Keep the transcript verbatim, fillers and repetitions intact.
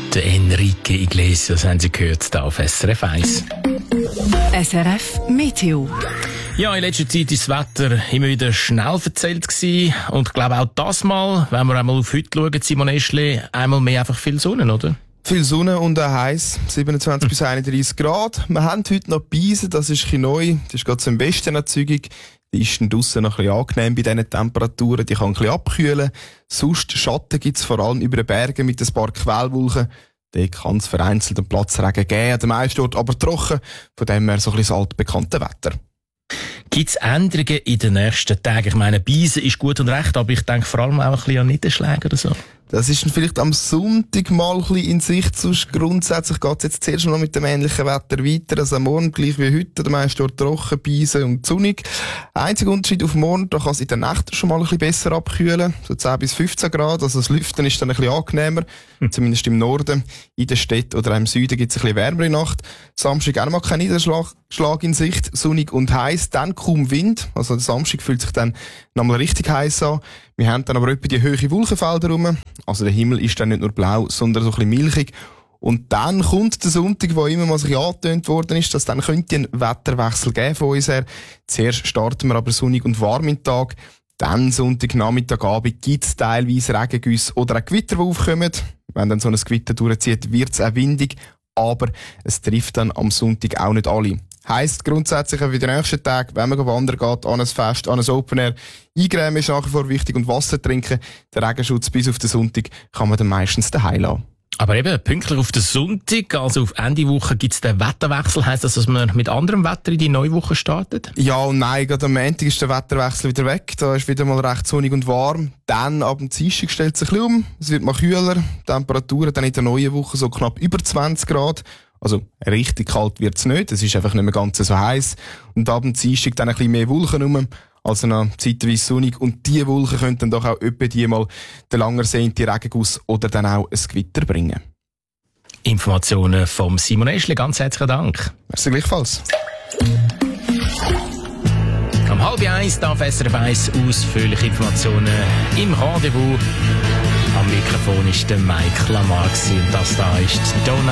Der Enrique Iglesias haben Sie gehört, hier auf S R F eins. S R F Meteo. Ja, in letzter Zeit ist das Wetter immer wieder schnell verzählt gewesen. Und ich glaube auch das Mal, wenn wir einmal auf heute schauen, Simon Eschli, einmal mehr einfach viel Sonne, oder? Viel Sonne und auch heiß, siebenundzwanzig bis einunddreissig Grad. Wir haben heute noch Beisen, das ist ein bisschen neu. Das ist gerade so im Westen eine Zügig. Die ist dann draussen noch ein bisschen angenehm bei diesen Temperaturen. Die kann ein bisschen abkühlen. Sonst Schatten gibt es vor allem über den Bergen mit ein paar Quellwolken. Dort kann es vereinzelt einen Platzregen geben, der meiste Ort aber trocken. Von dem her so ein bisschen das altbekannte Wetter. Gibt es Änderungen in den nächsten Tagen? Ich meine, Beisen ist gut und recht, aber ich denke vor allem auch ein bisschen an Niederschläge oder so. Das ist dann vielleicht am Sonntag mal ein bisschen in Sicht. Sonst grundsätzlich geht es jetzt zuerst noch mit dem ähnlichen Wetter weiter. Also am Morgen gleich wie heute, der meiste Ort trocken, Beisen und sonnig. Einziger Unterschied auf morgen, da kann es in der Nacht schon mal ein bisschen besser abkühlen. So zehn bis fünfzehn Grad. Also das Lüften ist dann ein bisschen angenehmer. Hm. Zumindest im Norden. In der Stadt oder im Süden gibt es ein bisschen wärmere Nacht. Samstag auch noch mal kein Niederschlag Schlag in Sicht. Sonnig und heiß. Dann kaum Wind. Also der Samstag fühlt sich dann nochmal richtig heiß an. Wir haben dann aber etwa die hohen Wolkenfelder rum. Also der Himmel ist dann nicht nur blau, sondern so ein bisschen milchig. Und dann kommt der Sonntag, wo immer mal sich angetönt worden ist, dass dann könnte ein Wetterwechsel geben von uns her. Zuerst starten wir aber sonnig und warm im Tag. Dann Sonntagnachmittagabend gibt es teilweise Regengüsse oder auch Gewitter, die aufkommen. Wenn dann so ein Gewitter durchzieht, wird es auch windig. Aber es trifft dann am Sonntag auch nicht alle. Heisst grundsätzlich auch für den nächsten Tag, wenn man wandern geht, an ein Fest, an ein Open Air, eingrämen ist nach wie vor wichtig und Wasser trinken. Der Regenschutz bis auf den Sonntag kann man dann meistens daheim lassen. Aber eben, pünktlich auf den Sonntag, also auf Ende Woche, gibt es den Wetterwechsel. Heisst das, dass man mit anderem Wetter in die neue Woche startet? Ja und nein, gerade am Montag ist der Wetterwechsel wieder weg. Da ist wieder mal recht sonnig und warm. Dann, ab dem Dienstag stellt es sich ein bisschen um. Es wird mal kühler. Temperaturen dann in der neuen Woche so knapp über zwanzig Grad. Also, richtig kalt wird's nicht. Es ist einfach nicht mehr ganz so heiß. Und ab dem Dienstag dann ein bisschen mehr Wolken rum. Also noch zeitweise sonnig. Und diese Wolken können dann doch auch etwa die mal den lang ersehnten Regenguss oder dann auch ein Gewitter bringen. Informationen vom Simon Eschli. Ganz herzlichen Dank. Merci gleichfalls. Am halb eins darf S R F eins ausführliche Informationen im Rendezvous. Am Mikrofon ist der Mike Lamar und das da ist Donald.